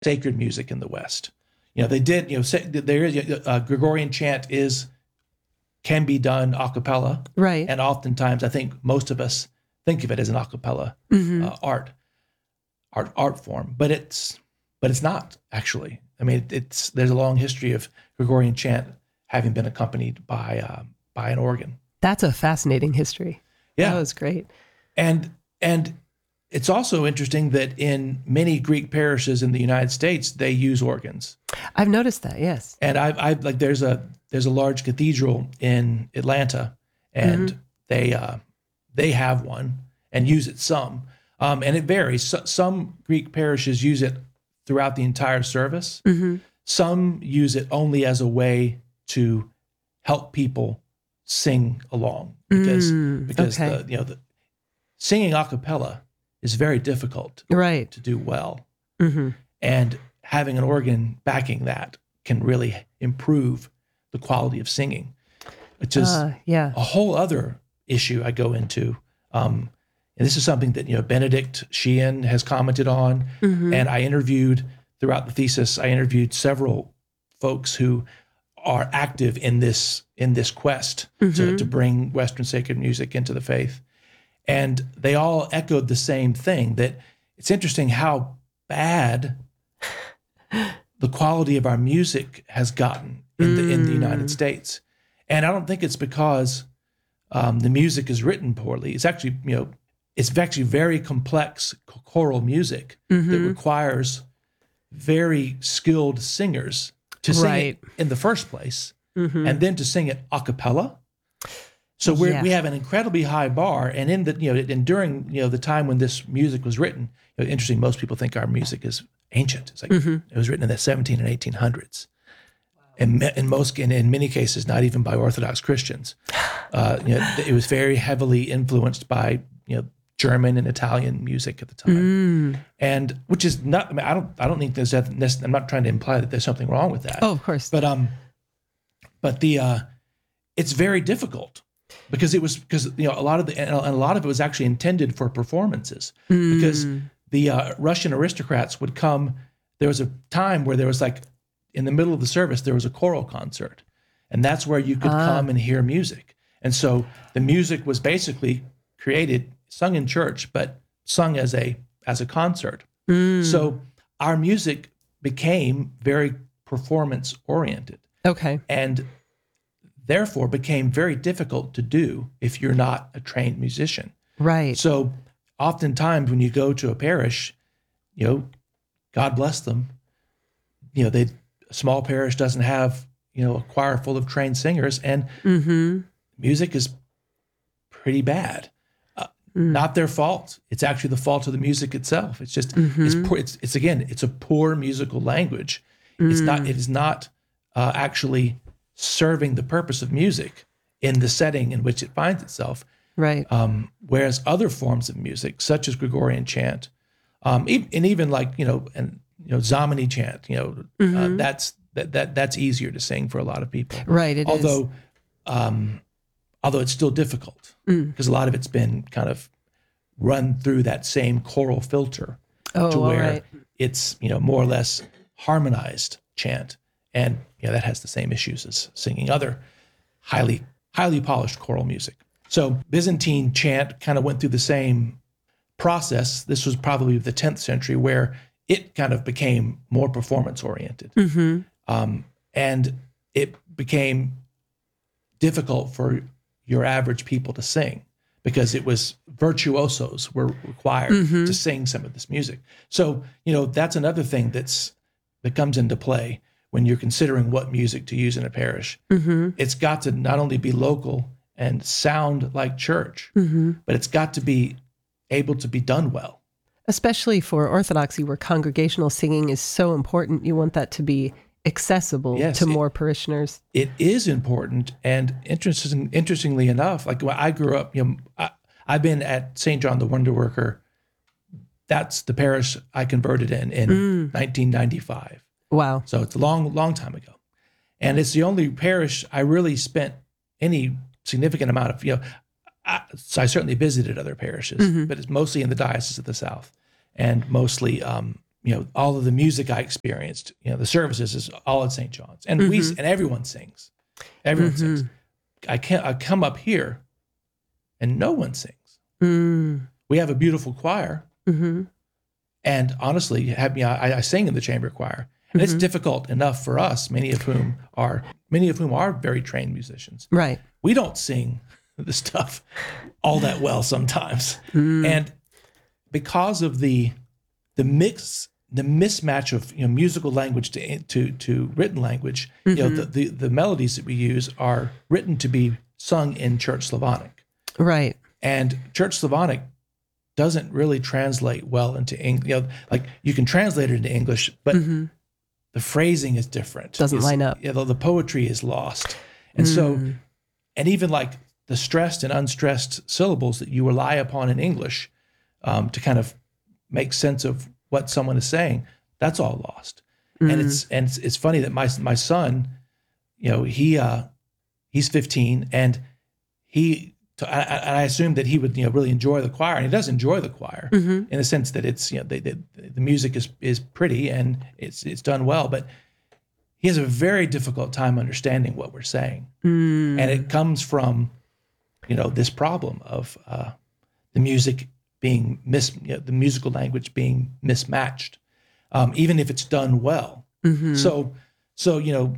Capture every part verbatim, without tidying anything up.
sacred music in the West. You know, they did, you know, say, there is, uh, Gregorian chant is, can be done a cappella. Right. And oftentimes I think most of us think of it as an a cappella Mm-hmm. uh, art, art, art form, but it's, but it's not actually. I mean, it, it's, there's a long history of Gregorian chant having been accompanied by, uh, by an organ. That's a fascinating history. Yeah. That was great. And, and it's also interesting that in many Greek parishes in the United States, they use organs. I've noticed that, yes. And I've, I've like, there's a, there's a large cathedral in Atlanta, and mm-hmm. they, uh, they have one and use it some. Um, and it varies. So, some Greek parishes use it throughout the entire service. Mm-hmm. Some use it only as a way to help people sing along, because, mm, because okay. the, you know, the singing a cappella is very difficult right. to do well. Mm-hmm. And having an organ backing that can really improve the quality of singing, which is uh, yeah. a whole other issue I go into. Um, and this is something that, you know, Benedict Sheehan has commented on. Mm-hmm. And I interviewed throughout the thesis, I interviewed several folks who are active in this, in this quest mm-hmm. to, to bring Western sacred music into the faith. And they all echoed the same thing, that it's interesting how bad the quality of our music has gotten in the, mm. in the United States. And I don't think it's because um, the music is written poorly. It's actually, you know, it's actually very complex choral music mm-hmm. that requires very skilled singers to sing right. it in the first place, mm-hmm. and then to sing it a cappella. So we yeah. we have an incredibly high bar, and in the you know and during you know the time when this music was written, you know, interesting. Most people think our music is ancient. It's like mm-hmm. it was written in the seventeen and eighteen hundreds, and in most in, in many cases not even by Orthodox Christians. Uh, you know, it was very heavily influenced by you know German and Italian music at the time, mm. and which is not. I mean, I don't I don't think there's. I'm not trying to imply that there's something wrong with that. Oh, of course. But um, but the uh, it's very difficult. Because it was because you know a lot of the and a lot of it was actually intended for performances. Mm. Because the uh, Russian aristocrats would come. There was a time where there was like in the middle of the service there was a choral concert, and that's where you could ah. come and hear music. And so the music was basically created, sung in church, but sung as a as a concert. Mm. So our music became very performance oriented. Okay, and therefore became very difficult to do if you're not a trained musician. Right. So oftentimes when you go to a parish, you know, God bless them, you know, they a small parish doesn't have, you know, a choir full of trained singers, and mm-hmm. music is pretty bad. Uh, mm. Not their fault. It's actually the fault of the music itself. It's just, mm-hmm. it's, poor, it's, it's again, it's a poor musical language. Mm. It's not, it is not uh, actually serving the purpose of music in the setting in which it finds itself. Right. Um, whereas other forms of music, such as Gregorian chant, um, e- and even like, you know, and, you know, Zamani chant, you know, mm-hmm. uh, that's, that, that, that's easier to sing for a lot of people. Right. It although, is. Um, although it's still difficult because mm. a lot of it's been kind of run through that same choral filter oh, to where right. it's, you know, more or less harmonized chant. And you know, that has the same issues as singing other highly, highly polished choral music. So Byzantine chant kind of went through the same process. This was probably the tenth century where it kind of became more performance oriented. Mm-hmm. Um, and it became difficult for your average people to sing because it was virtuosos were required mm-hmm. to sing some of this music. So, you know, that's another thing that's that comes into play when you're considering what music to use in a parish. Mm-hmm. It's got to not only be local and sound like church, mm-hmm. but it's got to be able to be done well. Especially for Orthodoxy, where congregational singing is so important, you want that to be accessible yes, to it, more parishioners. It is important, and interesting, interestingly enough, like when I grew up, you know, I, I've been at Saint John the Wonder Worker. That's the parish I converted in in mm. nineteen ninety-five. Wow. So it's a long, long time ago. And it's the only parish I really spent any significant amount of, you know, I, so I certainly visited other parishes, mm-hmm. but it's mostly in the Diocese of the South and mostly um, you know, all of the music I experienced, you know, the services is all at Saint John's, and we and everyone sings, everyone Mm-hmm. sings. I can't. I come up here, and no one sings. Mm. We have a beautiful choir, Mm-hmm. and honestly, have me. I, I sing in the chamber choir, and it's difficult enough for us, many of whom are many of whom are very trained musicians. Right. We don't sing the stuff all that well sometimes, Mm. and because of the the mix, the mismatch of you know musical language to to to written language, you know the, the the melodies that we use are written to be sung in Church Slavonic, Right. and Church Slavonic doesn't really translate well into English. You know, like you can translate it into English, but the phrasing is different. Doesn't It's- line up. Yeah, the, the poetry is lost, and so, and even like the stressed and unstressed syllables that you rely upon in English um, to kind of make sense of what someone is saying, that's all lost. And it's and it's, it's funny that my my son, you know, he uh, he's fifteen, and he I, I I assumed that he would you know really enjoy the choir, and he does enjoy the choir in the sense that it's you know they, they, the music is is pretty and it's it's done well, but he has a very difficult time understanding what we're saying, Mm. and it comes from you know this problem of uh, the music being mis you know, the musical language being mismatched, um, even if it's done well. Mm-hmm. So so you know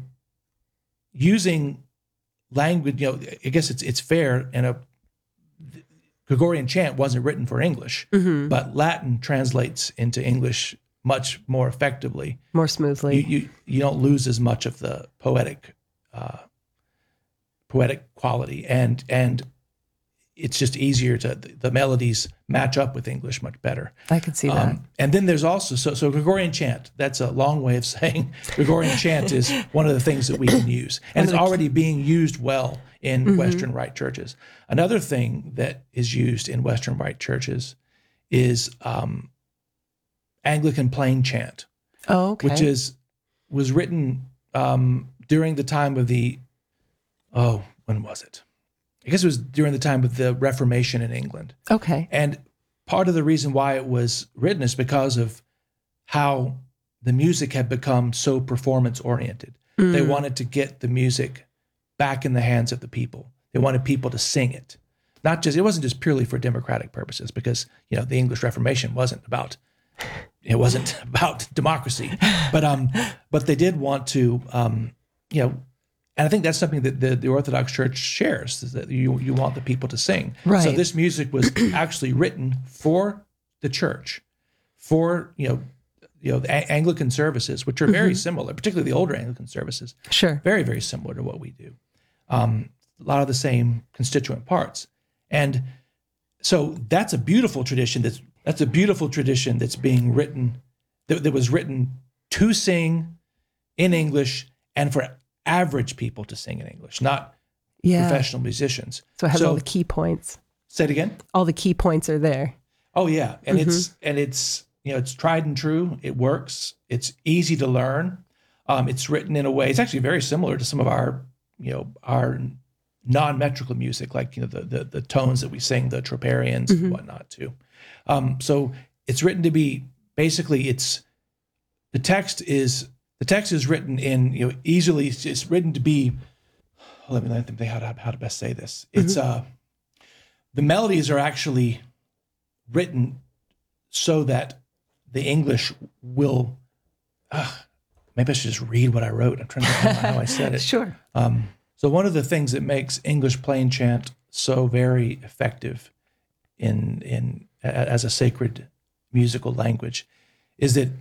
using language, you know, I guess it's it's fair, and a Gregorian chant wasn't written for English, Mm-hmm. but Latin translates into English much more effectively. More You smoothly. you you don't lose as much of the poetic uh, poetic quality, and and it's just easier to the melodies match up with English much better. I can see that. Um, and then there's also so so Gregorian chant. That's a long way of saying Gregorian chant is one of the things that we can use, and it's already being used well in Western Rite churches. Another thing that is used in Western Rite churches is um, Anglican plain chant, Oh, okay. which is was written um, during the time of the oh when was it? I guess it was during the time of the Reformation in England. Okay. And part of the reason why it was written is because of how the music had become so performance oriented. They wanted to get the music back in the hands of the people. They wanted people to sing it. Not just, it wasn't just purely for democratic purposes, because, you know, the English Reformation wasn't about, it wasn't about democracy, but, um, but they did want to, um, you know, and I think that's something that the, the Orthodox Church shares, is that you you want the people to sing. So Right. this music was actually written for the church, for you know, you know, the A- Anglican services, which are very similar, particularly the older Anglican services, Sure. very very similar to what we do. Um, a lot of the same constituent parts, and so that's a beautiful tradition. That's that's a beautiful tradition that's being written, that, that was written to sing in English and for average people to sing in English, not Yeah. professional musicians. So it has So- all the key points. Say it again. All the key points are there. Oh yeah, and it's and it's you know it's tried and true. It works. It's easy to learn. Um, it's written in a way. It's actually very similar to some of our you know our non-metrical music, like you know the the, the tones that we sing, the troparions and whatnot too. Um, so it's written to be basically it's the text is the text is written in you know easily. It's written to be. Let me let me think how to how to best say this. It's uh the melodies are actually written so that the English will. Uh, maybe I should just read what I wrote. I'm trying to remember how I said it. Sure. Um, so one of the things that makes English plain chant so very effective in in a- as a sacred musical language is that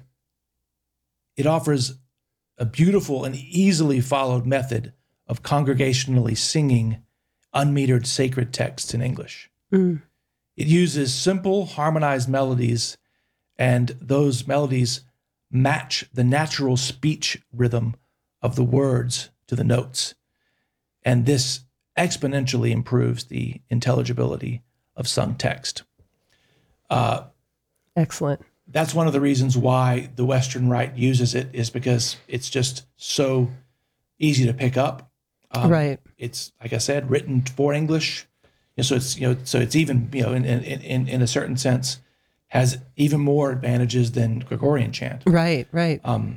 it offers a beautiful and easily followed method of congregationally singing unmetered sacred texts in English. Mm. It uses simple harmonized melodies, and those melodies match the natural speech rhythm of the words to the notes. And this exponentially improves the intelligibility of sung text. Uh, Excellent. that's one of the reasons why the Western Rite uses it, is because it's just so easy to pick up. Um, Right. It's, like I said, written for English. And so it's, you know, so it's even, you know, in, in, in, in a certain sense, has even more advantages than Gregorian chant. Right, right. Um,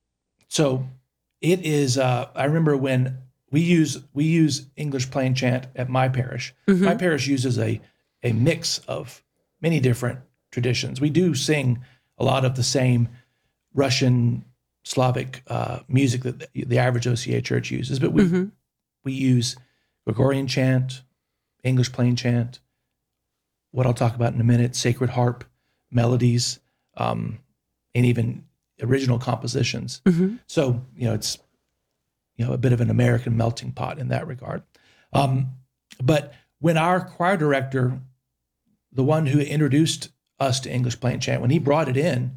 so it is. Uh, I remember when we use we use English plain chant at my parish. Mm-hmm. My parish uses a a mix of many different traditions. We do sing a lot of the same Russian, Slavic uh, music that the, the average O C A church uses, but we Mm-hmm. we use Gregorian chant, English plain chant, what I'll talk about in a minute, sacred harp, melodies, um, and even original compositions. Mm-hmm. So, you know, it's, you know, a bit of an American melting pot in that regard. Um, but when our choir director, the one who introduced us to English plain chant, when he brought it in,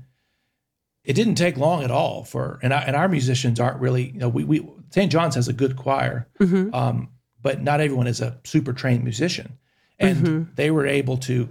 it didn't take long at all for, and our, and our musicians aren't really, you know, we, we Saint John's has a good choir, Mm-hmm. um, but not everyone is a super trained musician. And Mm-hmm. they were able to,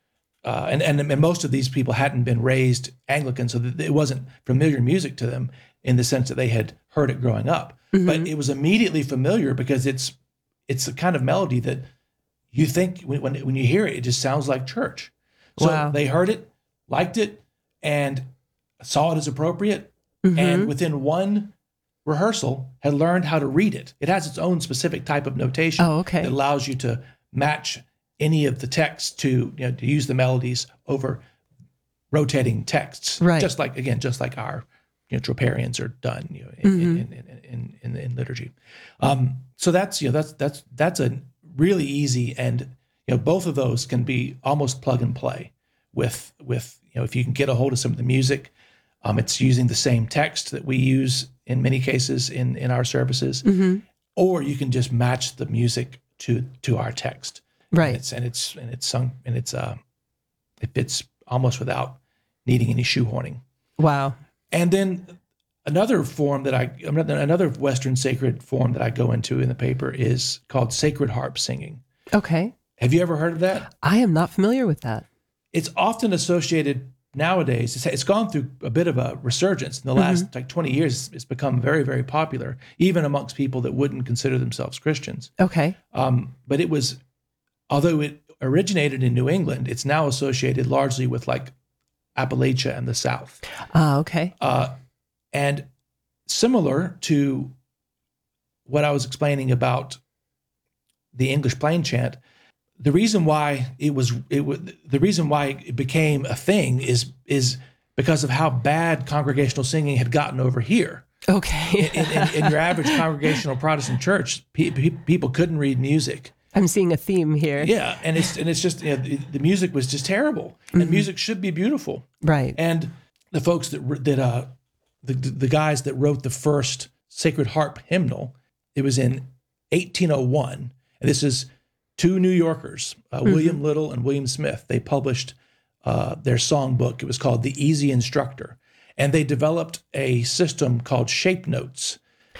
uh, and, and and most of these people hadn't been raised Anglican, so that it wasn't familiar music to them in the sense that they had heard it growing up. Mm-hmm. But it was immediately familiar because it's it's the kind of melody that you think when when, when you hear it, it just sounds like church. So Wow. they heard it, liked it, and saw it as appropriate, Mm-hmm. and within one rehearsal had learned how to read it. It has its own specific type of notation Oh, okay. that allows you to match any of the text to, you know, to use the melodies over rotating texts. Right. Just like, again, just like our, you know, troparians are done, you know, in, Mm-hmm. in, in, in, in, in liturgy. Um, so that's, you know, that's, that's, that's a really easy, and, you know, both of those can be almost plug and play with, with, you know, if you can get a hold of some of the music. Um, it's using the same text that we use in many cases in, in our services, Mm-hmm. or you can just match the music to to our text. Right. And it's and it's and it's sung and it's uh, it fits almost without needing any shoehorning. Wow. And then another form that I another Western sacred form that I go into in the paper is called sacred harp singing. Okay. Have you ever heard of that? I am not familiar with that. It's often associated nowadays. It's, it's gone through a bit of a resurgence in the last Mm-hmm. like twenty years. It's become very, very popular, even amongst people that wouldn't consider themselves Christians. Okay. Um, but it was, although it originated in New England, it's now associated largely with like Appalachia and the South. Ah, okay. Uh, and similar to what I was explaining about the English plain chant, the reason why it was it was the reason why it became a thing is is because of how bad congregational singing had gotten over here. Okay. In, in, in your average congregational Protestant church, pe- pe- people couldn't read music. I'm seeing a theme here. Yeah, and it's and it's just, you know, the, the music was just terrible, and music should be beautiful. Right. And the folks that that uh the the guys that wrote the first Sacred Harp hymnal, it was in eighteen oh one, and this is two New Yorkers, uh, William Little and William Smith. They published uh, their songbook. It was called The Easy Instructor, and they developed a system called shape notes.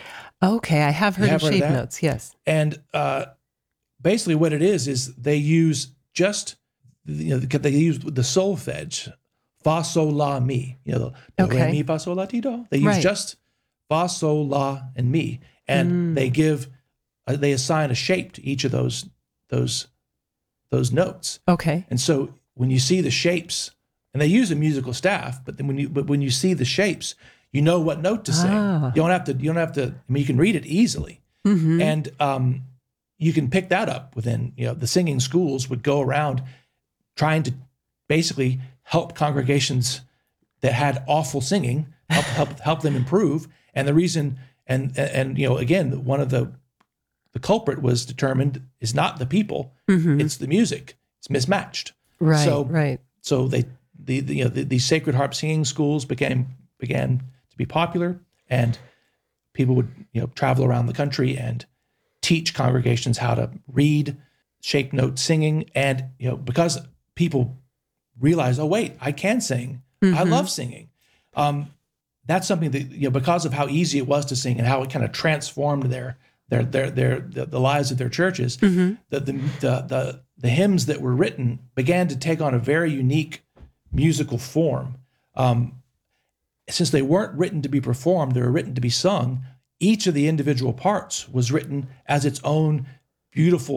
Okay. I have heard have of heard of shape that? notes. Yes. And uh, basically, what it is is they use just, you know, they use the solfege, fa sol la mi. You know, the Okay. re mi fa sol la ti do. They use Right. just fa sol la and mi, and they give uh, they assign a shape to each of those those those notes. Okay. And so when you see the shapes, and they use a musical staff, but then when you but when you see the shapes, you know what note to sing. Ah. You don't have to. You don't have to. I mean, you can read it easily, Mm-hmm. and um, you can pick that up within. You know, the singing schools would go around trying to basically help congregations that had awful singing, help help help them improve. And the reason, and and, and you know, again, one of the the culprit was determined is not the people, Mm-hmm. it's the music. It's mismatched. Right. so- right. So they, the, the you know, the, these sacred harp singing schools became began to be popular, and people would, you know, travel around the country and teach congregations how to read shape note singing. And you know, because people realize, oh wait, I can sing. I love singing. Um, that's something that, you know, because of how easy it was to sing and how it kind of transformed their their their their the, the lives of their churches. Mm-hmm. The, the the the the hymns that were written began to take on a very unique musical form. Um, since they weren't written to be performed, they were written to be sung. Each of the individual parts was written as its own beautiful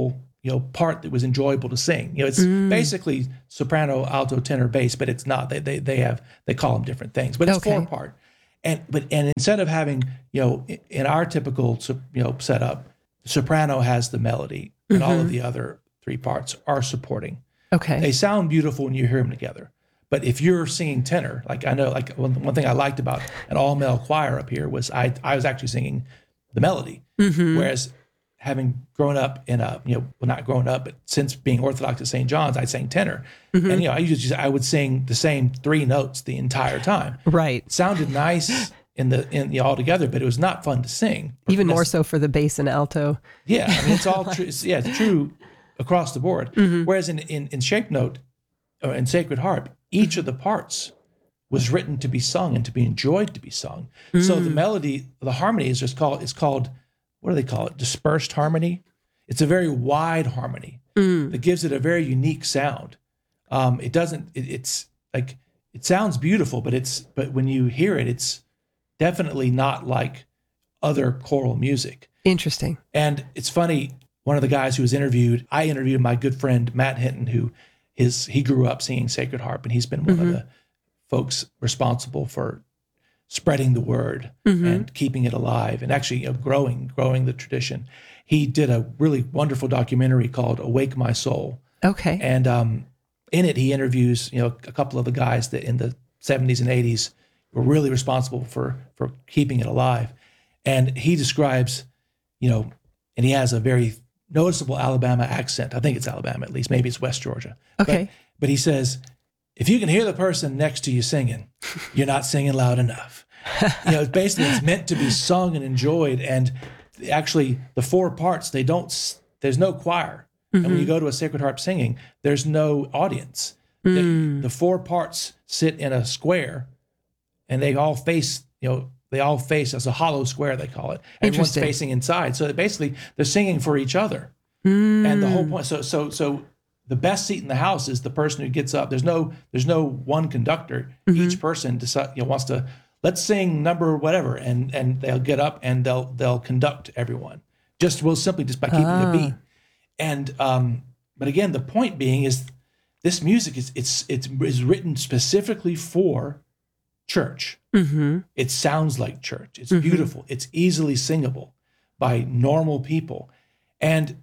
you know, part that was enjoyable to sing. You know, it's mm. basically soprano, alto, tenor, bass, but it's not. They they they have they call them different things, but it's okay. four part. And but and instead of having, you know, in our typical, you know, setup, the soprano has the melody, and mm-hmm. all of the other three parts are supporting. Okay. They sound beautiful when you hear them together. But if you're singing tenor, like I know, like one, one thing I liked about an all male choir up here was I I was actually singing the melody, mm-hmm. whereas having grown up in a, you know, well, not grown up, but since being Orthodox at Saint John's, I sang tenor. Mm-hmm. And, you know, I used to, I would sing the same three notes the entire time. Right. It sounded nice in the, in the all together, but it was not fun to sing. Even more so for the bass and alto. Yeah. I mean, it's all true. It's, yeah, it's true across the board. Mm-hmm. Whereas in, in, in Shape Note or in Sacred Harp, each of the parts was written to be sung and to be enjoyed to be sung. Mm. So the melody, the harmony is just called, it's called, what do they call it? Dispersed harmony. It's a very wide harmony mm. that gives it a very unique sound. Um, it doesn't, it, it's like, it sounds beautiful, but it's, but when you hear it, it's definitely not like other choral music. Interesting. And it's funny, one of the guys who was interviewed, I interviewed my good friend, Matt Hinton, who is, he grew up singing Sacred Harp, and he's been one mm-hmm. of the folks responsible for spreading the word mm-hmm. and keeping it alive and actually, you know, growing, growing the tradition. He did a really wonderful documentary called Awake My Soul. Okay. And um, in it, he interviews, you know, a couple of the guys that in the seventies and eighties were really responsible for, for keeping it alive. And he describes, you know, and he has a very noticeable Alabama accent. I think it's Alabama, at least. Maybe it's West Georgia. Okay. But, but he says, if you can hear the person next to you singing, you're not singing loud enough. You know, basically it's meant to be sung and enjoyed. And actually the four parts, they don't, there's no choir. Mm-hmm. And when you go to a Sacred Harp singing, there's no audience. Mm. The, the four parts sit in a square and they all face, you know, they all face as a hollow square, they call it. Everyone's facing inside. So basically they're singing for each other. Mm. And the whole point, so, so, so the best seat in the house is the person who gets up. There's no, there's no one conductor. Mm-hmm. Each person decide, you know, wants to, let's sing number whatever, and and they'll get up and they'll they'll conduct everyone. Just will simply just by keeping ah. the beat. And um, but again, the point being is this music is it's it's is written specifically for church. Mm-hmm. It sounds like church. It's mm-hmm. beautiful. It's easily singable by normal people, and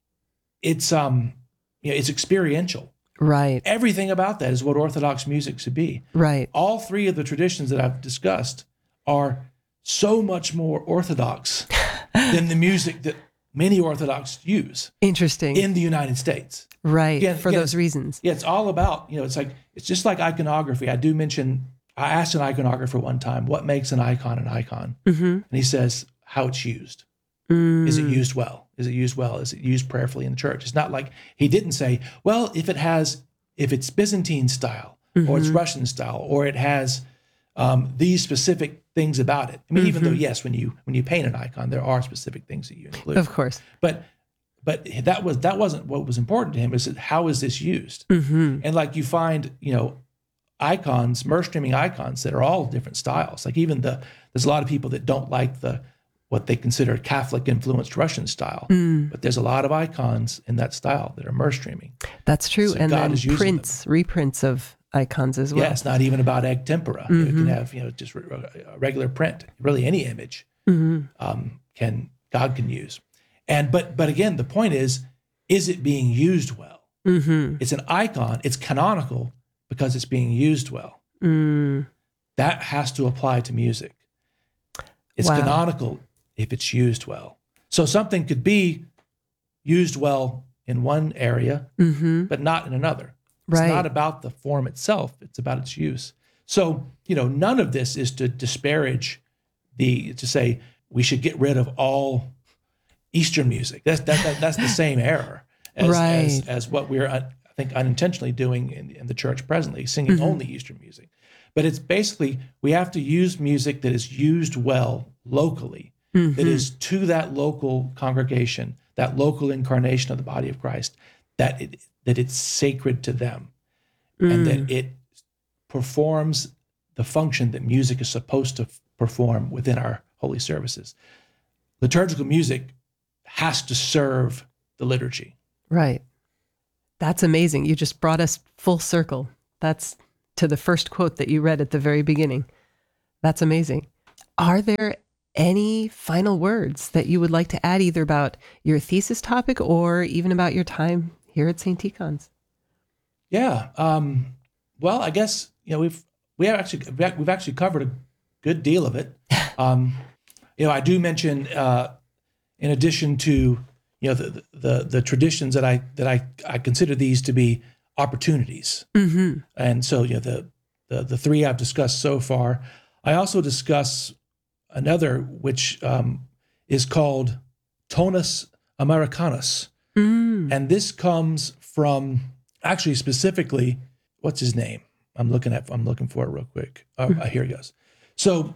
it's um you know it's experiential. Right. Everything about that is what Orthodox music should be. Right. All three of the traditions that I've discussed are so much more Orthodox than the music that many Orthodox use. Interesting. In the United States. Right. Again, for again, those reasons. Yeah, it's all about, you know, it's like, it's just like iconography. I do mention, I asked an iconographer one time, what makes an icon an icon? Mm-hmm. And he says, how it's used. Mm. Is it used well? Is it used well? Is it used prayerfully in the church? It's not like, he didn't say, well, if it has, if it's Byzantine style, mm-hmm. or it's Russian style, or it has um, these specific things about it. I mean, mm-hmm. even though, yes, when you when you paint an icon, there are specific things that you include. Of course. But but that was that wasn't what was important to him. Is how is this used? Mm-hmm. And like you find, you know, icons, Mer streaming icons that are all different styles. Like even the, there's a lot of people that don't like the, what they consider Catholic influenced Russian style. Mm. But there's a lot of icons in that style that are Mer streaming. That's true. So and God then prints, them. reprints of icons as well. Yeah, it's not even about egg tempera. Mm-hmm. You can have, you know, just a regular print. Really any image mm-hmm. um, can, God can use. And, but, but again, the point is, is it being used well? Mm-hmm. It's an icon. It's canonical because it's being used well. Mm. That has to apply to music. It's wow. canonical if it's used well. So something could be used well in one area, mm-hmm. but not in another. It's right. not about the form itself. It's about its use. So, you know, none of this is to disparage the, to say we should get rid of all Eastern music. That's, that, that, that's the same error as, right. as, as what we're, I think, unintentionally doing in, in the church presently, singing mm-hmm. only Eastern music. But it's basically, we have to use music that is used well locally, mm-hmm. that is to that local congregation, that local incarnation of the body of Christ, that it, that it's sacred to them, mm. and that it performs the function that music is supposed to perform within our holy services. Liturgical music has to serve the liturgy. Right. That's amazing. You just brought us full circle. That's to the first quote that you read at the very beginning. That's amazing. Are there any final words that you would like to add either about your thesis topic or even about your time here at Saint Tikhon's? Yeah. Um, well, I guess, you know, we've, we have actually, we've actually covered a good deal of it. Um, you know, I do mention, uh, in addition to, you know, the, the, the traditions that I, that I, I consider these to be opportunities. Mm-hmm. And so, you know, the, the, the three I've discussed so far. I also discuss another, which um, is called tonus americanus. Mm. And this comes from, actually specifically, what's his name? I'm looking at, I'm looking for it real quick. Oh, mm. Here he goes. So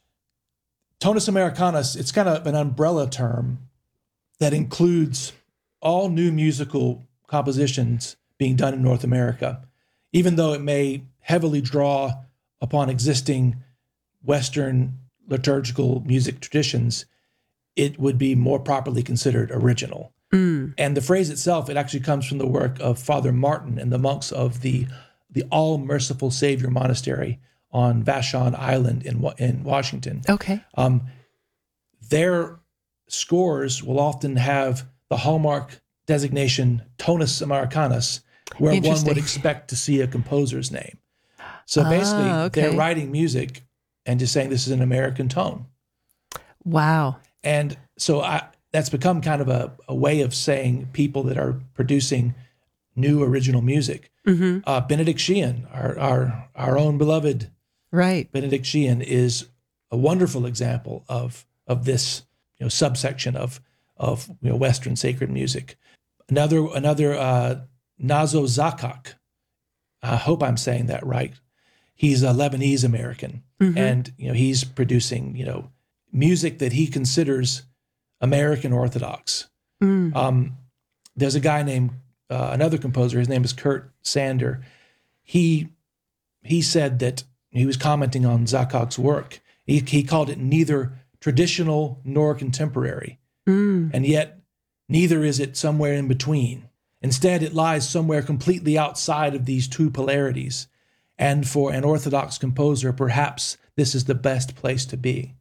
tonus americanus, it's kind of an umbrella term that includes all new musical compositions being done in North America, even though it may heavily draw upon existing Western liturgical music traditions, it would be more properly considered original. Mm. And the phrase itself, it actually comes from the work of Father Martin and the monks of the the All Merciful Savior Monastery on Vashon Island in in Washington. Okay. Um, their scores will often have the hallmark designation tonus americanus, where one would expect to see a composer's name. So basically, ah, okay. they're writing music and just saying this is an American tone. Wow. And so I, that's become kind of a, a way of saying people that are producing new original music. Mm-hmm. Uh, Benedict Sheehan, our, our, our own beloved right. Benedict Sheehan, is a wonderful example of, of this, you know, subsection of, of you know, Western sacred music. Another, another uh, Nazo Zakak, I hope I'm saying that right. He's a Lebanese American, mm-hmm. and you know he's producing you know music that he considers American Orthodox. Mm. Um, there's a guy named uh, another composer. His name is Kurt Sander. He he said that he was commenting on Zakak's work. He he called it neither traditional nor contemporary, mm. and yet neither is it somewhere in between. Instead, it lies somewhere completely outside of these two polarities. And for an Orthodox composer, perhaps this is the best place to be.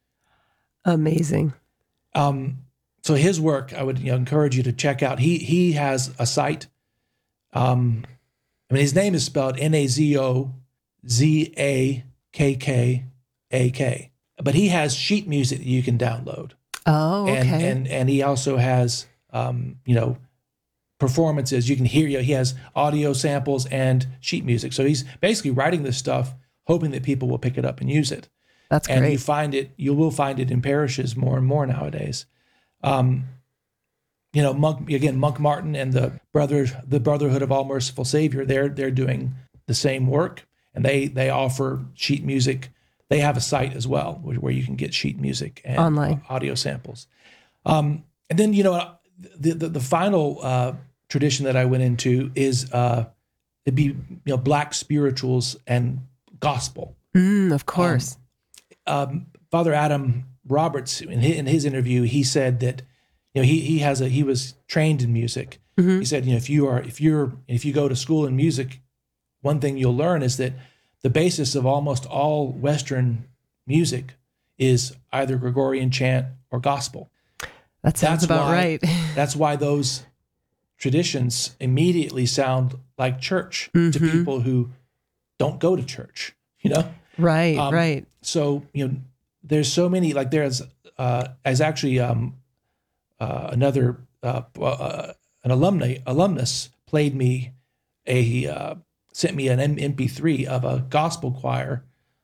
Amazing. Um, so his work, I would you know, encourage you to check out. He he has a site. Um, I mean, his name is spelled N A Z O Z A K K A K. But he has sheet music that you can download. Oh, okay. And and, and he also has, um, you know, performances. You can hear, you know, he has audio samples and sheet music. So he's basically writing this stuff, hoping that people will pick it up and use it. That's and great. you find it, you will find it in parishes more and more nowadays. Um, you know, Monk, again, Monk Martin and the brother, the Brotherhood of All Merciful Savior, they're they're doing the same work, and they they offer sheet music. They have a site as well where, where you can get sheet music and online audio samples. Um, and then you know, the the, the final uh, tradition that I went into is uh, it'd be you know Black spirituals and gospel. Mm, of course. Um, um, Father Adam Roberts, in his, in his interview, he said that you know he he has a he was trained in music. Mm-hmm. He said you know if you are if you're if you go to school in music, one thing you'll learn is that the basis of almost all Western music is either Gregorian chant or gospel. That sounds that's about why, right. That's why those traditions immediately sound like church mm-hmm. to people who don't go to church, you know? Right, um, right. So, you know, there's so many, like there's, uh, as actually um, uh, another, uh, uh, an alumni, alumnus played me a, uh, sent me an M P three of a gospel choir.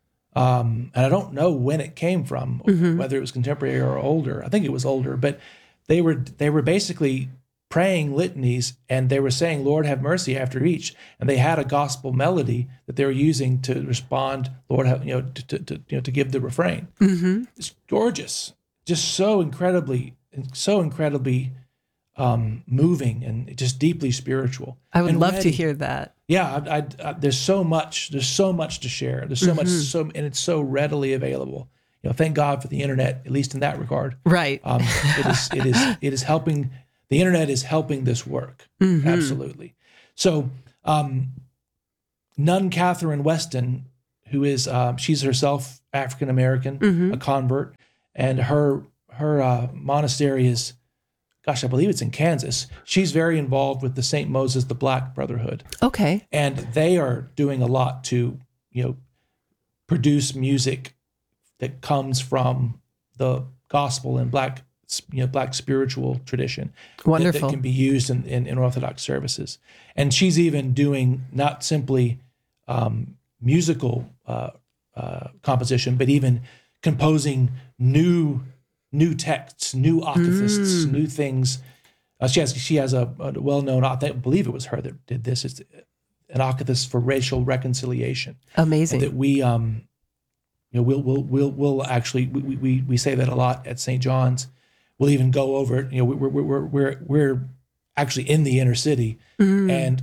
Um, and I don't know when it came from, mm-hmm. whether it was contemporary or older. I think it was older, but they were, they were basically praying litanies, and they were saying, Lord, have mercy after each. And they had a gospel melody that they were using to respond, Lord, have, you know, to, to, to, you know, to give the refrain. Mm-hmm. It's gorgeous. Just so incredibly, so incredibly um, moving and just deeply spiritual. I would and love ready. to hear that. Yeah. I, I, I, there's so much, there's so much to share. There's so mm-hmm. much, so, and it's so readily available. You know, thank God for the internet, at least in that regard. Right. Um, it is, it is, it is helping the internet is helping this work. Mm-hmm. Absolutely. So, um, Nun Catherine Weston, who is, uh, she's herself African-American, Mm-hmm. a convert, and her, her uh, monastery is, gosh, I believe it's in Kansas. She's very involved with the Saint Moses the Black Brotherhood. Okay. And they are doing a lot to, you know, produce music that comes from the gospel and black, you know, black spiritual tradition. Wonderful. That, that can be used in, in, in Orthodox services. And she's even doing not simply um, musical uh, uh, composition, but even composing new new texts, new akathists, Mm. new things. Uh, she has she has a, a well-known, I believe it was her that did this. It's an akathist for racial reconciliation. Amazing. And that we, um, you know, we'll we'll we'll we'll actually we we we say that a lot at Saint John's. We'll even go over it. You know, we're we're we're we're we're actually in the inner city, Mm. and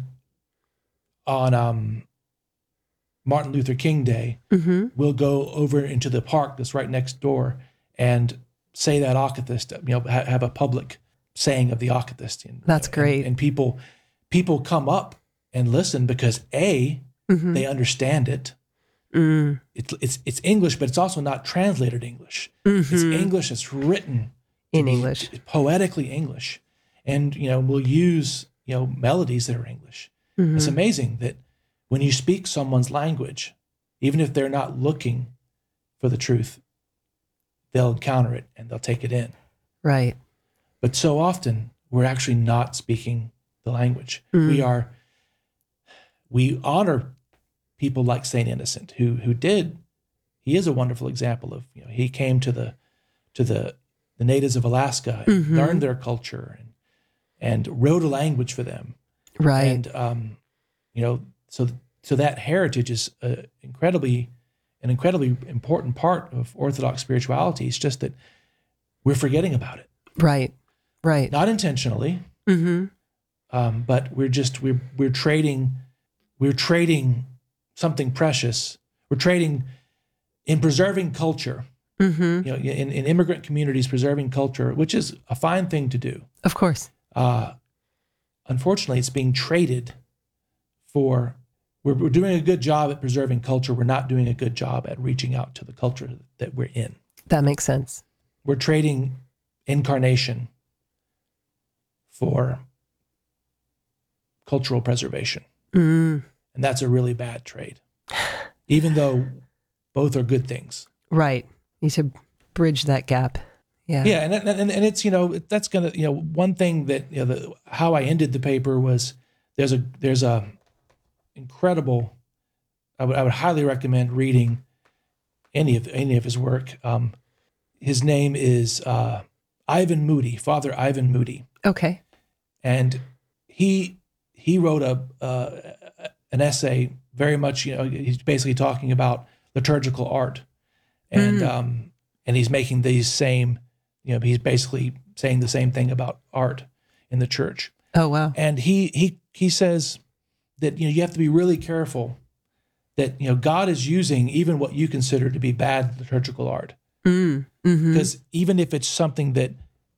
on um, Martin Luther King Day, Mm-hmm. we'll go over into the park that's right next door and say that akathist. You know, ha- have a public saying of the akathist. And, That's and- great. And people people come up and listen because A, Mm-hmm. they understand it. Mm. It's it's it's English, but it's also not translated English. Mm-hmm. It's English that's written In English. poetically English, and you know we'll use you know melodies that are English. Mm-hmm. It's amazing that when you speak someone's language, even if they're not looking for the truth, they'll encounter it and they'll take it in. Right. But so often we're actually not speaking the language. Mm. We are. We honor people like Saint Innocent, who who did. He is a wonderful example of you know he came to the to the the natives of Alaska and Mhm. learned their culture and and wrote a language for them. Right. And um, you know so so that heritage is uh, incredibly an incredibly important part of Orthodox spirituality. It's just that we're forgetting about it, right. Right. not intentionally, Mm-hmm. um, but we're just we're we're trading we're trading something precious. We're trading in preserving culture. Mm-hmm. You know, in, in immigrant communities, preserving culture, which is a fine thing to do. Of course. Uh, unfortunately, it's being traded for. We're, we're doing a good job at preserving culture. We're not doing a good job at reaching out to the culture that we're in. That makes sense. We're trading incarnation for cultural preservation. Mm. And that's a really bad trade, even though both are good things. Right. Need to bridge that gap. Yeah. Yeah, and and and it's you know that's gonna you know one thing that you know the, how I ended the paper was there's a there's a incredible. I would I would highly recommend reading any of any of his work. Um, his name is uh, Ivan Moody, Father Ivan Moody, Okay. and he he wrote a uh, an essay very much you know he's basically talking about liturgical art, and Mm. um, and he's making these same. You know, he's basically saying the same thing about art in the church. Oh, wow. And he he he says that you know you have to be really careful that you know God is using even what you consider to be bad liturgical art. Mm. Mm-hmm. Because even if it's something that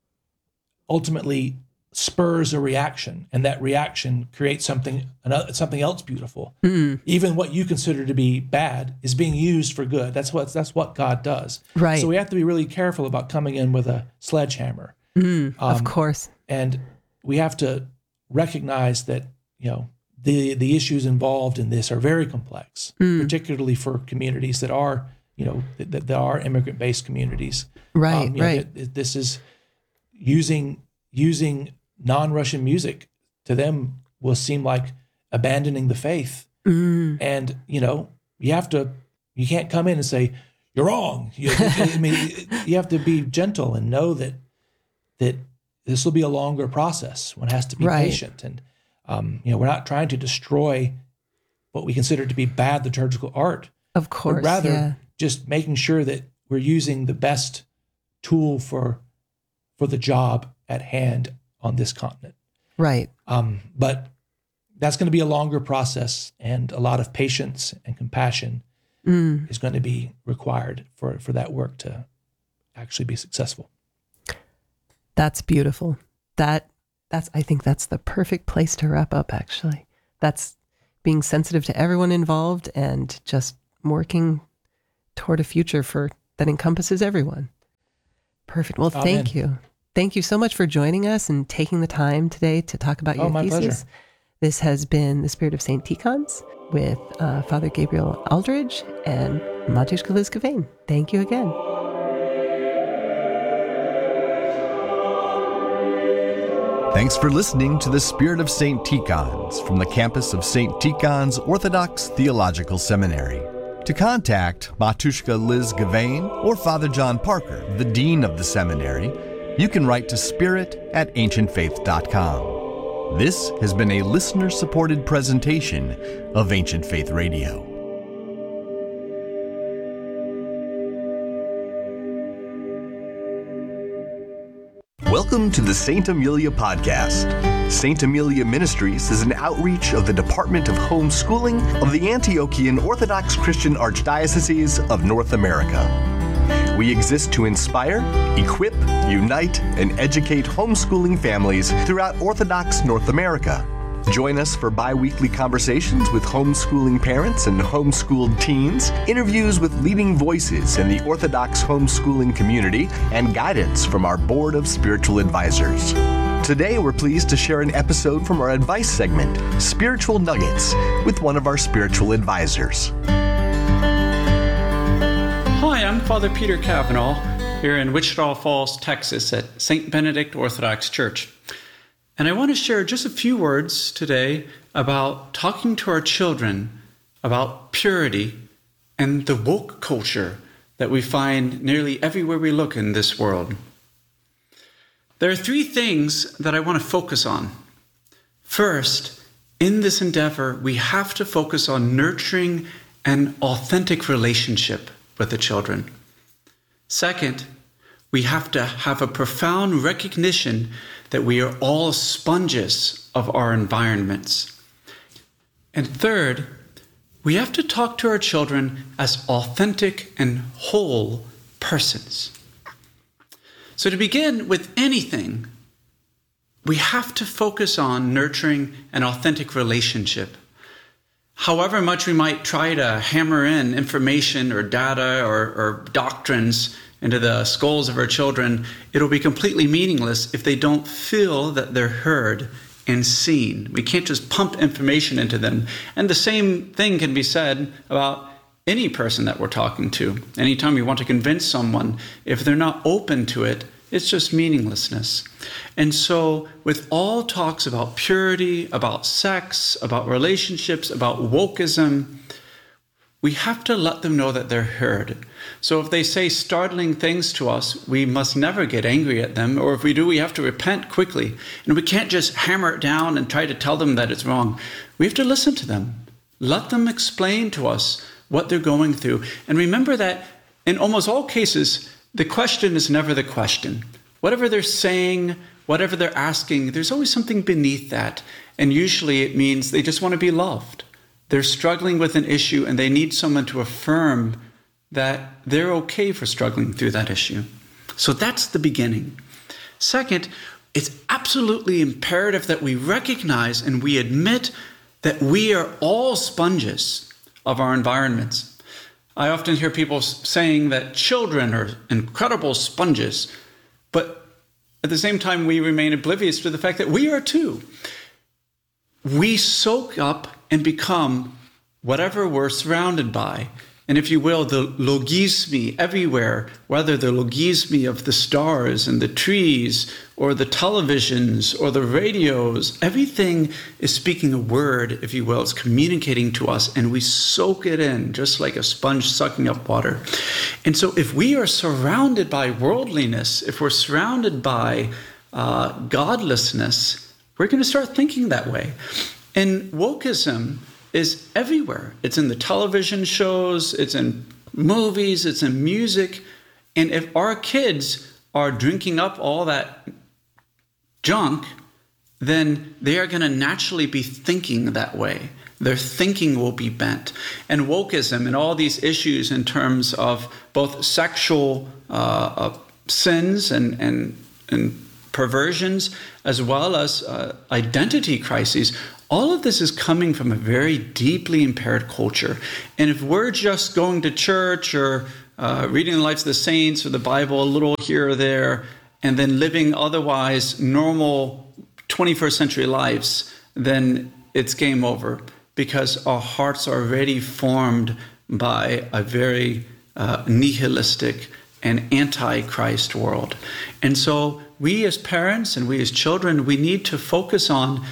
ultimately spurs a reaction and that reaction creates something another, something else beautiful, Mm. even what you consider to be bad is being used for good. That's what that's what God does. Right. So we have to be really careful about coming in with a sledgehammer. Mm. Um, of course. And we have to recognize that, you know, the the issues involved in this are very complex, Mm. particularly for communities that are, you know, that, that are immigrant-based communities. Right. Um, you know, right. that- this is using using non-Russian music to them will seem like abandoning the faith. Mm. And, you know, you have to, you can't come in and say, you're wrong. You, I mean, you have to be gentle and know that, that this will be a longer process. One has to be Right. patient. And, um, you know, we're not trying to destroy what we consider to be bad liturgical art, Of course. but rather yeah. just making sure that we're using the best tool for, for the job at hand on this continent. Right. Um, but that's going to be a longer process, and a lot of patience and compassion Mm. is going to be required for, for that work to actually be successful. That's beautiful. That That's, I think that's the perfect place to wrap up, actually. That's being sensitive to everyone involved and just working toward a future for that encompasses everyone. Perfect. Well, Amen. Thank you. Thank you so much for joining us and taking the time today to talk about your oh, my thesis. Pleasure. This has been The Spirit of Saint Tikhon's with uh, Father Gabriel Aldridge and Mariuszka Liz-Gavin. Thank you again. Thanks for listening to The Spirit of Saint Tikhon's from the campus of Saint Tikhon's Orthodox Theological Seminary. To contact Mariuszka Liz-Gavin or Father John Parker, the Dean of the Seminary, you can write to spirit at ancient faith dot com. This has been a listener-supported presentation of Ancient Faith Radio. Welcome to the Saint Amelia Podcast. Saint Amelia Ministries is an outreach of the Department of Homeschooling of the Antiochian Orthodox Christian Archdiocese of North America. We exist to inspire, equip, unite, and educate homeschooling families throughout Orthodox North America. Join us for bi-weekly conversations with homeschooling parents and homeschooled teens, interviews with leading voices in the Orthodox homeschooling community, and guidance from our Board of Spiritual Advisors. Today, we're pleased to share an episode from our advice segment, Spiritual Nuggets, with one of our spiritual advisors. Hi, I'm Father Peter Cavanaugh here in Wichita Falls, Texas at Saint Benedict Orthodox Church. And I want to share just a few words today about talking to our children about purity and the woke culture that we find nearly everywhere we look in this world. There are three things that I want to focus on. First, in this endeavor, we have to focus on nurturing an authentic relationship with the children. Second, we have to have a profound recognition that we are all sponges of our environments. And third, we have to talk to our children as authentic and whole persons. So to begin with anything, we have to focus on nurturing an authentic relationship. However much we might try to hammer in information or data or, or doctrines into the skulls of our children, it'll be completely meaningless if they don't feel that they're heard and seen. We can't just pump information into them. And the same thing can be said about any person that we're talking to. Anytime you want to convince someone, if they're not open to it, it's just meaninglessness. And so with all talks about purity, about sex, about relationships, about wokeism, we have to let them know that they're heard. So if they say startling things to us, we must never get angry at them. Or if we do, we have to repent quickly. And we can't just hammer it down and try to tell them that it's wrong. We have to listen to them. Let them explain to us what they're going through. And remember that in almost all cases, the question is never the question. Whatever they're saying, whatever they're asking, there's always something beneath that. And usually it means they just want to be loved. They're struggling with an issue and they need someone to affirm that they're okay for struggling through that issue. So that's the beginning. Second, it's absolutely imperative that we recognize and we admit that we are all sponges of our environments. I often hear people saying that children are incredible sponges, but at the same time, we remain oblivious to the fact that we are too. We soak up and become whatever we're surrounded by. And if you will, the logismi everywhere, whether the logismi of the stars and the trees or the televisions or the radios, everything is speaking a word, if you will. It's communicating to us and we soak it in just like a sponge sucking up water. And so if we are surrounded by worldliness, if we're surrounded by uh, godlessness, we're going to start thinking that way. And wokeism is everywhere. It's in the television shows, it's in movies, it's in music. And if our kids are drinking up all that junk, then they are going to naturally be thinking that way. Their thinking will be bent. And wokeism and all these issues in terms of both sexual uh, uh, sins and, and, and perversions, as well as uh, identity crises. All of this is coming from a very deeply impaired culture. And if we're just going to church or uh, reading the lives of the saints or the Bible a little here or there, and then living otherwise normal twenty-first century lives, then it's game over, because our hearts are already formed by a very uh, nihilistic and anti-Christ world. And so we as parents and we as children, we need to focus on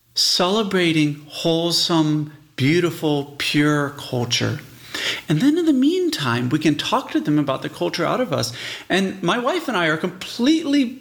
celebrating wholesome, beautiful, pure culture. And then in the meantime, we can talk to them about the culture out of us. And my wife and I are completely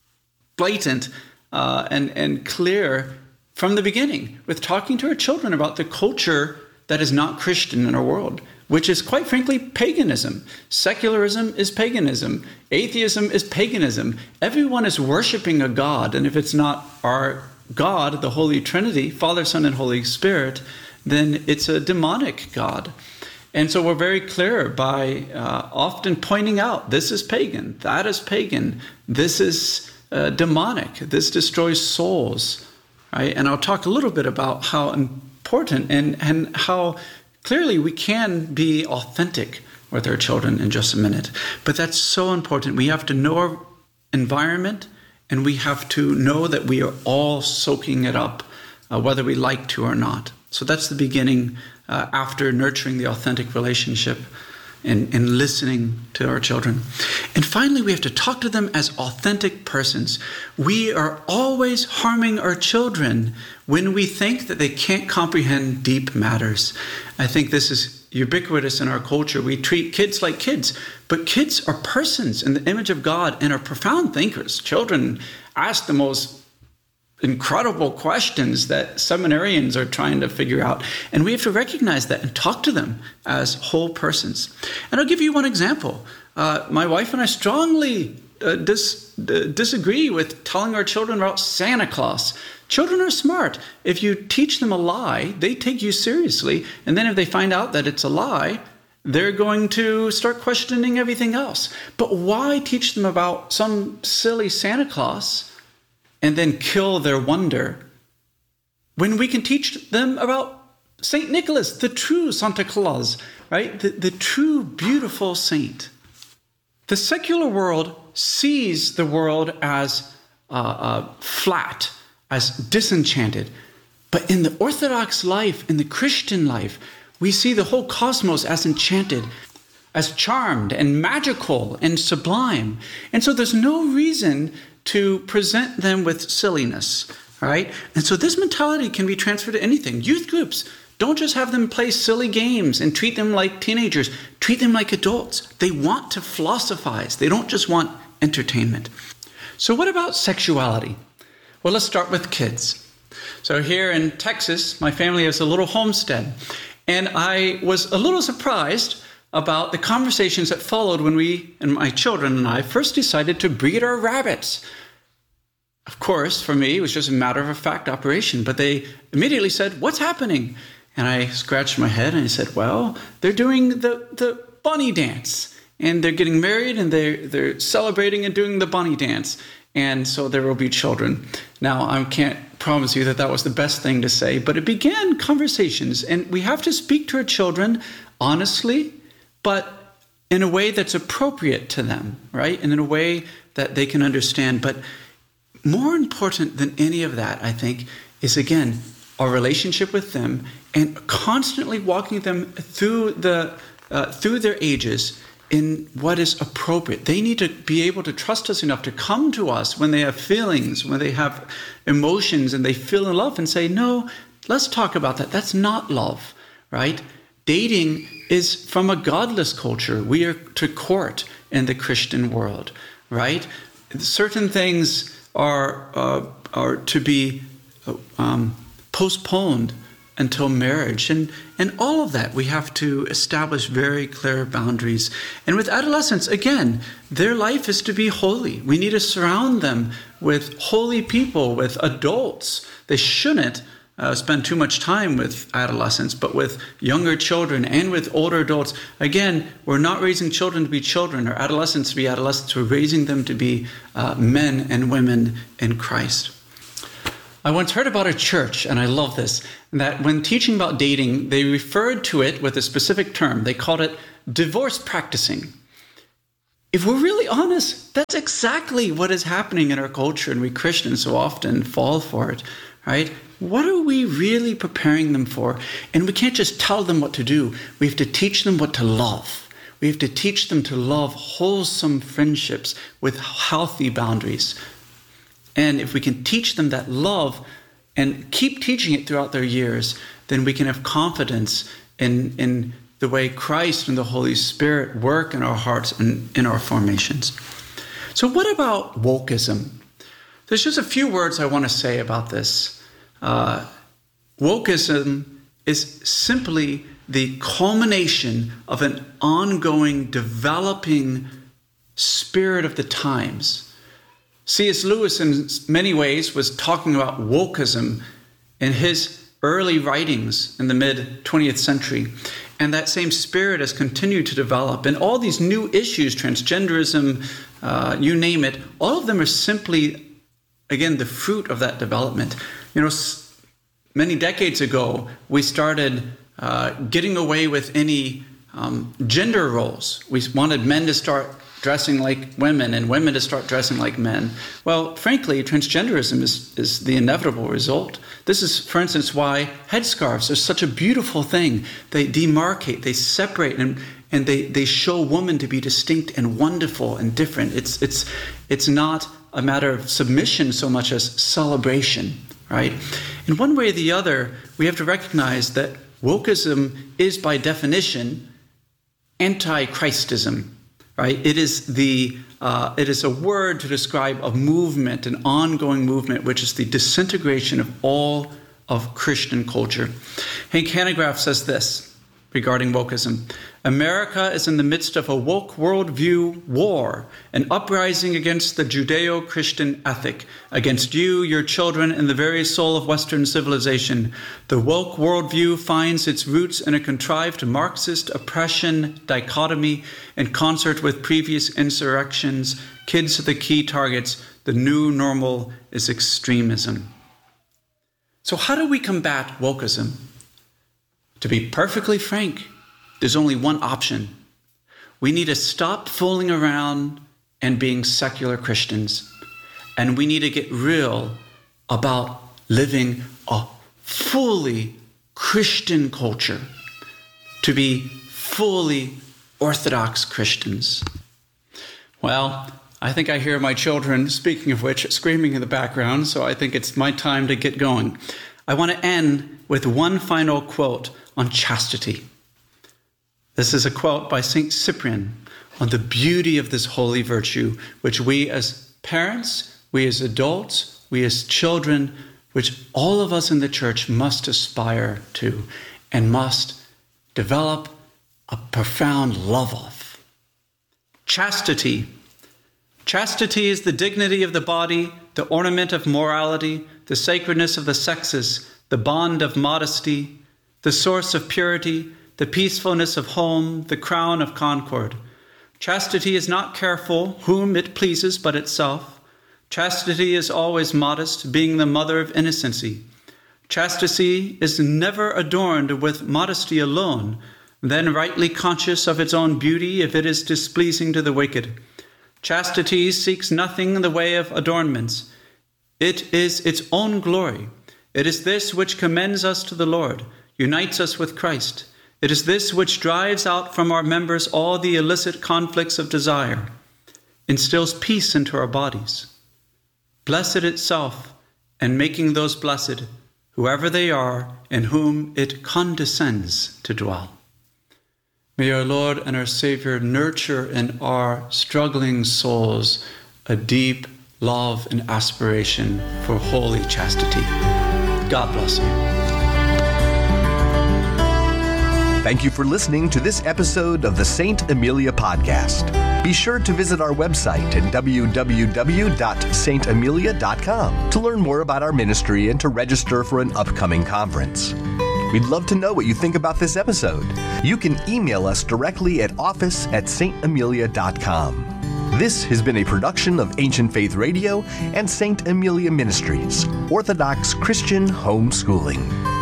blatant uh, and, and clear from the beginning with talking to our children about the culture that is not Christian in our world, which is quite frankly paganism. Secularism is paganism. Atheism is paganism. Everyone is worshiping a God, and if it's not our God, the Holy Trinity, Father, Son, and Holy Spirit, then it's a demonic God. And so we're very clear by uh, often pointing out, this is pagan, that is pagan, this is uh, demonic, this destroys souls, right? And I'll talk a little bit about how important and, and how clearly we can be authentic with our children in just a minute. But that's so important. We have to know our environment, and we have to know that we are all soaking it up, uh, whether we like to or not. So that's the beginning uh, after nurturing the authentic relationship and, and listening to our children. And finally, we have to talk to them as authentic persons. We are always harming our children when we think that they can't comprehend deep matters. I think this is ubiquitous in our culture. We treat kids like kids, but kids are persons in the image of God and are profound thinkers. Children ask the most incredible questions that seminarians are trying to figure out. And we have to recognize that and talk to them as whole persons. And I'll give you one example. Uh, my wife and I strongly uh, dis- uh, disagree with telling our children about Santa Claus. Children are smart. If you teach them a lie, they take you seriously. And then if they find out that it's a lie, they're going to start questioning everything else. But why teach them about some silly Santa Claus and then kill their wonder when we can teach them about Saint Nicholas, the true Santa Claus, right? The, the true beautiful saint. The secular world sees the world as uh, uh, flat, as disenchanted. But in the Orthodox life, in the Christian life, we see the whole cosmos as enchanted, as charmed and magical and sublime. And so there's no reason to present them with silliness, right? And so this mentality can be transferred to anything. Youth groups, don't just have them play silly games and treat them like teenagers. Treat them like adults. They want to philosophize. They don't just want entertainment. So what about sexuality? Well, let's start with kids. So here in Texas, my family has a little homestead. And I was a little surprised about the conversations that followed when we, and my children and I, first decided to breed our rabbits. Of course, for me, it was just a matter of a fact operation, but they immediately said, "What's happening?" And I scratched my head and I said, well, they're doing the, the bunny dance, and they're getting married, and they're, they're celebrating and doing the bunny dance. And so there will be children. Now, I can't promise you that that was the best thing to say, but it began conversations, and we have to speak to our children honestly, but in a way that's appropriate to them, right? And in a way that they can understand. But more important than any of that, I think, is, again, our relationship with them and constantly walking them through the uh, through their ages in what is appropriate. They need to be able to trust us enough to come to us when they have feelings, when they have emotions, and they feel in love, and say, no, let's talk about that. That's not love, right? Dating is from a godless culture. We are to court in the Christian world, right? Certain things are uh, are to be um, postponed until marriage, and and all of that we have to establish very clear boundaries. And with adolescents, again, their life is to be holy. We need to surround them with holy people, with adults. They shouldn't uh, spend too much time with adolescents, but with younger children and with older adults. Again, we're not raising children to be children or adolescents to be adolescents. We're raising them to be uh, men and women in Christ. I once heard about a church, and I love this, that when teaching about dating, they referred to it with a specific term. They called it divorce practicing. If we're really honest, that's exactly what is happening in our culture, and we Christians so often fall for it, right? What are we really preparing them for? And we can't just tell them what to do. We have to teach them what to love. We have to teach them to love wholesome friendships with healthy boundaries. And if we can teach them that love and keep teaching it throughout their years, then we can have confidence in, in the way Christ and the Holy Spirit work in our hearts and in our formations. So what about wokeism? There's just a few words I want to say about this. Uh, wokeism is simply the culmination of an ongoing, developing spirit of the times. C S Lewis, in many ways, was talking about wokeism in his early writings in the mid twentieth century. And that same spirit has continued to develop. And all these new issues, transgenderism, uh, you name it, all of them are simply, again, the fruit of that development. You know, many decades ago, we started uh, getting away with any um, gender roles. We wanted men to start dressing like women and women to start dressing like men. Well, frankly, transgenderism is, is the inevitable result. This is, for instance, why headscarves are such a beautiful thing. They demarcate, they separate, and, and they, they show women to be distinct and wonderful and different. It's, it's, it's not a matter of submission so much as celebration, right? In one way or the other, we have to recognize that wokeism is, by definition, anti-Christism. Right? It is the uh, it is a word to describe a movement, an ongoing movement, which is the disintegration of all of Christian culture. Hank Hanegraaff says this regarding wokeism: America is in the midst of a woke worldview war, an uprising against the Judeo-Christian ethic, against you, your children, and the very soul of Western civilization. The woke worldview finds its roots in a contrived Marxist oppression dichotomy in concert with previous insurrections. Kids are the key targets. The new normal is extremism. So how do we combat wokeism? To be perfectly frank, there's only one option. We need to stop fooling around and being secular Christians. And we need to get real about living a fully Christian culture, to be fully Orthodox Christians. Well, I think I hear my children, speaking of which, screaming in the background, so I think it's my time to get going. I want to end with one final quote on chastity. This is a quote by Saint Cyprian on the beauty of this holy virtue, which we as parents, we as adults, we as children, which all of us in the church must aspire to and must develop a profound love of. Chastity. Chastity is the dignity of the body, the ornament of morality, the sacredness of the sexes, the bond of modesty, the source of purity, the peacefulness of home, the crown of concord. Chastity is not careful whom it pleases but itself. Chastity is always modest, being the mother of innocency. Chastity is never adorned with modesty alone, then rightly conscious of its own beauty if it is displeasing to the wicked. Chastity seeks nothing in the way of adornments. It is its own glory. It is this which commends us to the Lord, unites us with Christ. It is this which drives out from our members all the illicit conflicts of desire, instills peace into our bodies. Blessed itself, and making those blessed, whoever they are, in whom it condescends to dwell. May our Lord and our Savior nurture in our struggling souls a deep love and aspiration for holy chastity. God bless you. Thank you for listening to this episode of the Saint Amelia Podcast. Be sure to visit our website at w w w dot saint amelia dot com to learn more about our ministry and to register for an upcoming conference. We'd love to know what you think about this episode. You can email us directly at office at saint amelia dot com. This has been a production of Ancient Faith Radio and Saint Amelia Ministries, Orthodox Christian Homeschooling.